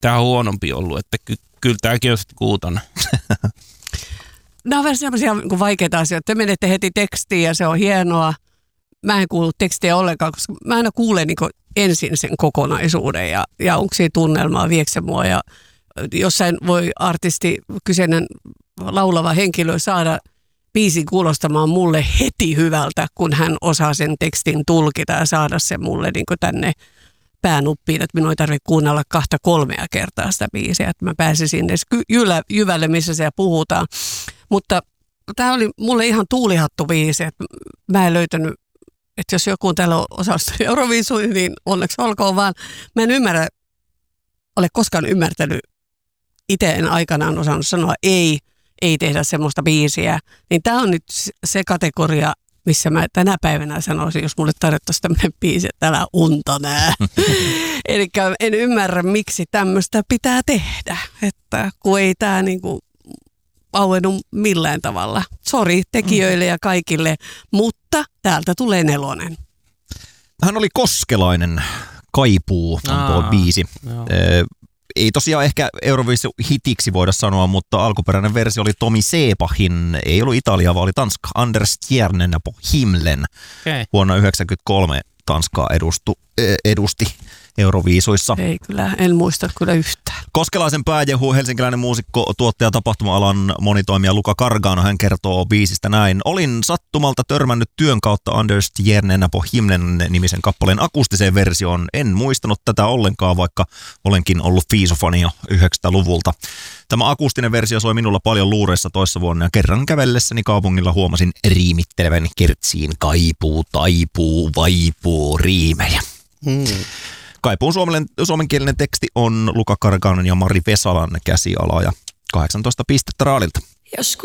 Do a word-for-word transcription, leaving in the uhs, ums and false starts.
Tämä on huonompi ollut, että ky- kyllä tämäkin on sitten kuutona. Nämä on vähän sellaisia niin vaikeita asioita. Te menette heti tekstiin ja se on hienoa. Mä en kuulu tekstiä ollenkaan, koska mä aina kuulen niin ensin sen kokonaisuuden ja, ja onko siinä tunnelmaa, viekö se mua. Ja jossain voi artisti, kyseinen laulava henkilö saada biisin kuulostamaan mulle heti hyvältä, kun hän osaa sen tekstin tulkita ja saada sen mulle niin tänne päänuppiin, että minun ei tarvitse kuunnella kahta kolmea kertaa sitä biisiä, että mä pääsisin edes jylä, jyvälle, missä siellä puhutaan. Mutta tämä oli mulle ihan tuulihattu biisi, että mä en löytänyt, että jos joku täällä on osallistunut Euroviisuihin, niin onneksi olkoon vaan. Mä en ymmärrä, ole koskaan ymmärtänyt, itse en aikanaan osannut sanoa ei, ei tehdä semmoista biisiä. Niin tämä on nyt se kategoria, missä mä tänä päivänä sanoisin, jos mulle tarjottaisiin tämmöinen biisi, että älä unta nää. Eli en ymmärrä, miksi tämmöistä pitää tehdä, että kun ei tämä niinku auennut millään tavalla. Sori tekijöille ja kaikille, mutta täältä tulee nelonen. Hän oli koskelainen, Kaipuu on Aa, tuo biisi. joo. Ee, ei tosiaan ehkä Euroviisu-hitiksi voida sanoa, mutta alkuperäinen versio oli Tomi Seepahin, ei ollut Italia, vaan oli Tanska, Anders Stjernen på himlen. Okay. Vuonna yhdeksänkymmentäkolme Tanskaa edustu, edusti Euroviisuissa. Ei kyllä, en muista kyllä yhtään. Koskelaisen pääjehu, helsinkiläinen muusikko, tuottaja, tapahtuma-alan monitoimija Luca Gargano, hän kertoo biisistä näin. Olin sattumalta törmännyt työn kautta Anders Stjernen på himlen nimisen kappaleen akustiseen versioon. En muistanut tätä ollenkaan, vaikka olenkin ollut fiisofani jo yhdeksänkymmentäluvulta. Tämä akustinen versio soi minulla paljon luureissa toissa vuonna ja kerran kävellessäni kaupungilla huomasin riimittelevän kertsiin kaipuu, taipuu, vaipuu riimejä. Hmm. Kaipuun suomenkielinen teksti on Luca Garganon ja Mari Vesalan käsiala ja kahdeksantoista pistettä Raadilta.